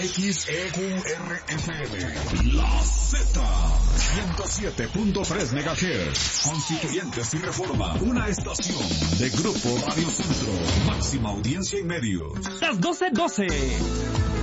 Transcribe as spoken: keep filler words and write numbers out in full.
X E Q R F M. La Z. ciento siete punto tres megahertz. Constituyentes y Reforma. Una estación de Grupo Radio Centro. Máxima audiencia en medios. Las doce doce.